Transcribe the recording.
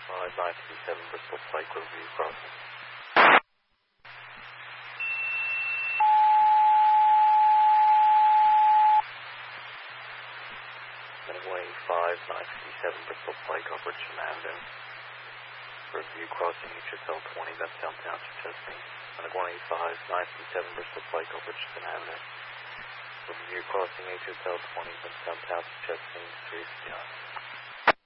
937 Bristol Pike Review Crossing. Runway 5937 Bristol Pike off Richmond Avenue. Review crossing HSL 20, that's downtown Chesney. Runway 5937 Bristol Pike off Richmond Avenue. Review crossing HSL 20, that's downtown Chesney, 3 beyond.